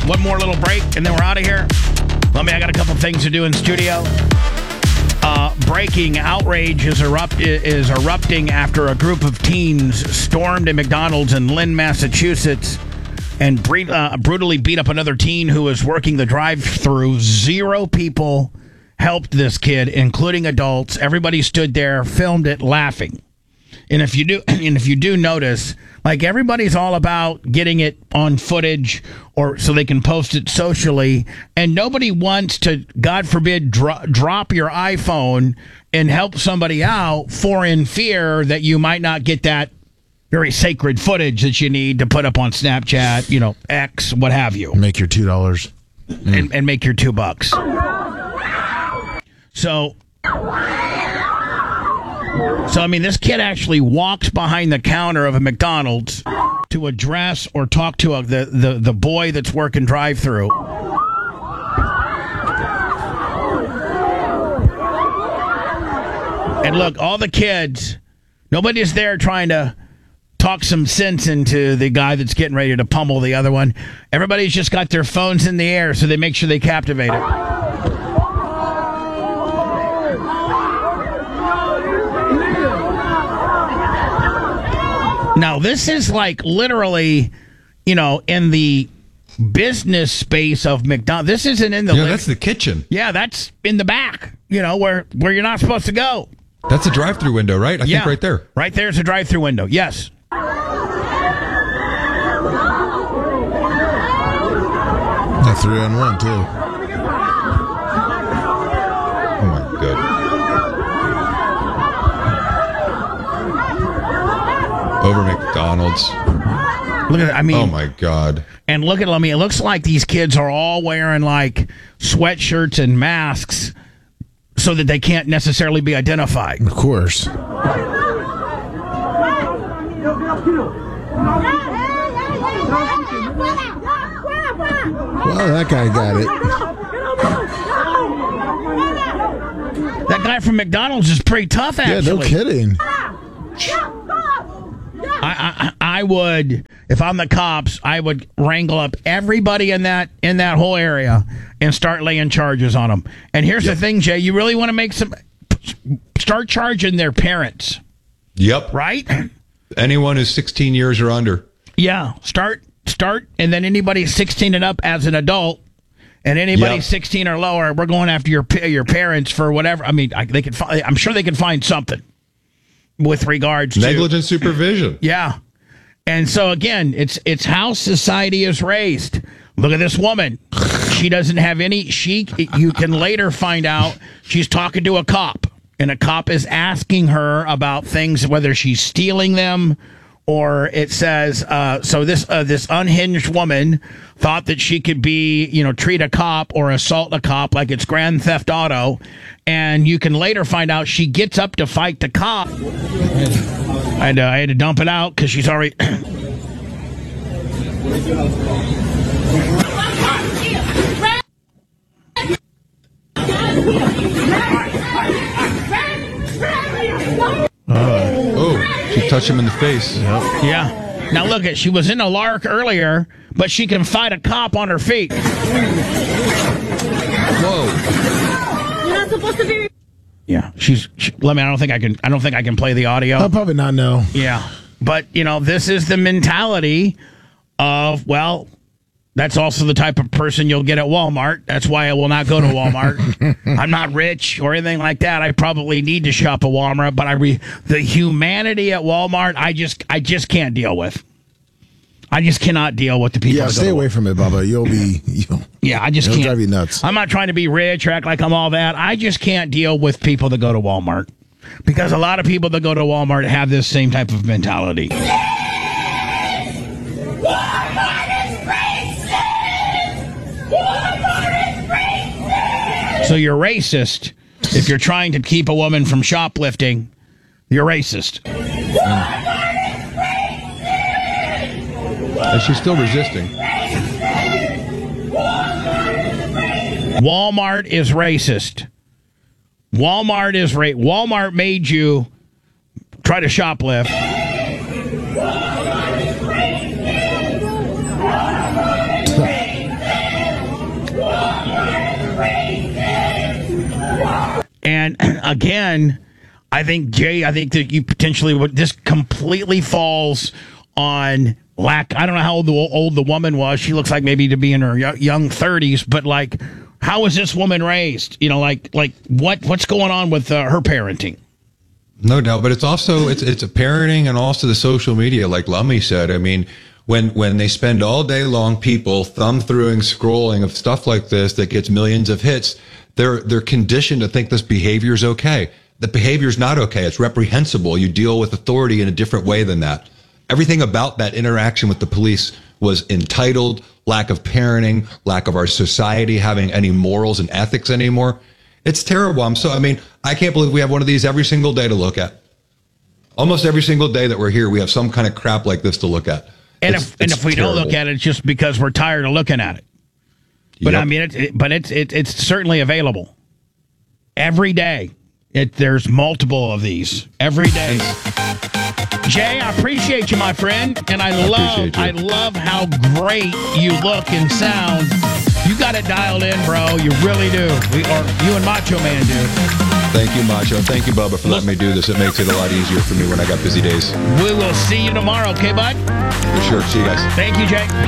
One more little break, and then we're out of here. I got a couple things to do in studio. Breaking outrage is erupting after a group of teens stormed a McDonald's in Lynn, Massachusetts, and brutally beat up another teen who was working the drive-thru. 0 people helped this kid, including adults. Everybody stood there, filmed it, laughing. And if you do notice, like, everybody's all about getting it on footage or so they can post it socially, and nobody wants to, God forbid, drop your iPhone and help somebody out in fear that you might not get that very sacred footage that you need to put up on Snapchat, X, what have you. Make your $2. And make your $2. So, this kid actually walks behind the counter of a McDonald's to address or talk to the boy that's working drive-thru. And look, all the kids, nobody's there trying to talk some sense into the guy that's getting ready to pummel the other one. Everybody's just got their phones in the air so they make sure they captivate it. Now, this is like literally, in the business space of McDonald's. This isn't in the... Yeah, that's the kitchen. Yeah, that's in the back, where you're not supposed to go. That's a drive-through window, right? I think right there. Right there's a drive-through window, yes. A 3-on-1, too. Oh, my God. Over McDonald's. Look at it. Oh my God. And look at it looks like these kids are all wearing like sweatshirts and masks so that they can't necessarily be identified. Of course. Wow, that guy got it. That guy from McDonald's is pretty tough, actually. Yeah, no kidding. I would, if I'm the cops, I would wrangle up everybody in that whole area and start laying charges on them. And here's the thing, Jay, you really want to start charging their parents. Yep. Right? Anyone who's 16 years or under. Yeah. Start, and then anybody 16 and up as an adult, and anybody 16 or lower, we're going after your parents for whatever. I mean, I'm sure they can find something with regards to negligent supervision. Yeah. And so again, it's how society is raised. Look at this woman. She doesn't have any you can later find out she's talking to a cop, and a cop is asking her about things, whether she's stealing them, or it says so this unhinged woman thought that she could treat a cop or assault a cop like it's Grand Theft Auto, and you can later find out she gets up to fight the cop. I had to dump it out because she's already... She touched him in the face. Yep. Yeah. Now look she was in a lark earlier, but she can fight a cop on her feet. Whoa. You're not supposed to be... Yeah, I don't think I can play the audio. I'll probably not know. Yeah, but this is the mentality of, well, that's also the type of person you'll get at Walmart. That's why I will not go to Walmart. I'm not rich or anything like that. I probably need to shop at Walmart, but the humanity at Walmart, I just can't deal with. I just cannot deal with the people. Yeah, stay away from it, Bubba. I just can't. It'll drive you nuts. I'm not trying to be rich or act like I'm all that. I just can't deal with people that go to Walmart, because a lot of people that go to Walmart have this same type of mentality. Walmart is racist! Walmart is racist! So you're racist if you're trying to keep a woman from shoplifting. You're racist. And she's still resisting. Walmart is racist. Walmart made you try to shoplift. again, I think that you potentially would. This completely falls on lack. I don't know how old the woman was. She looks like maybe to be in her young 30s, but like, how was this woman raised? You know, like what's going on with her parenting? No doubt, but it's also it's a parenting and also the social media, like Lummy said. I mean, when they spend all day long, people thumb through and scrolling of stuff like this that gets millions of hits, they're conditioned to think this behavior is okay. The behavior is not okay. It's reprehensible. You deal with authority in a different way than that. Everything about that interaction with the police was entitled, lack of parenting, lack of our society having any morals and ethics anymore. It's terrible. I can't believe we have one of these every single day to look at. Almost every single day that we're here, we have some kind of crap like this to look at. And if we don't look at it, it's just because we're tired of looking at it. But Yep. I mean, it's certainly available every day. There's multiple of these every day. Jay, I appreciate you, my friend, and I love how great you look and sound. You got it dialed in, bro. You really do. You and Macho Man do. Thank you, Macho. Thank you, Bubba, for letting me do this. It makes it a lot easier for me when I got busy days. We will see you tomorrow, okay, bud? For sure. See you guys. Thank you, Jay.